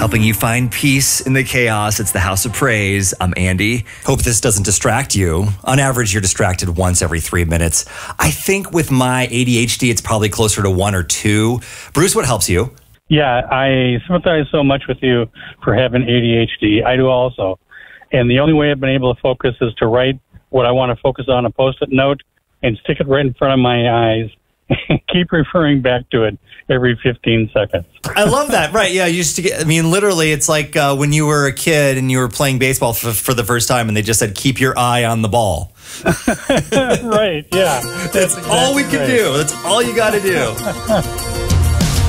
helping you find peace in the chaos. It's the House of Praise. I'm Andy. Hope this doesn't distract you. On average, you're distracted once every 3 minutes. I think with my ADHD, it's probably closer to 1 or 2. Bruce, what helps you? Yeah, I sympathize so much with you for having ADHD. I do also. And the only way I've been able to focus is to write what I want to focus on a Post-it note and stick it right in front of my eyes and keep referring back to it every 15 seconds. I love that. Right. Yeah. You used to get, I mean, literally, it's like when you were a kid and you were playing baseball for the first time and they just said, keep your eye on the ball. Right. Yeah. That's exactly all we can do. That's all you got to do.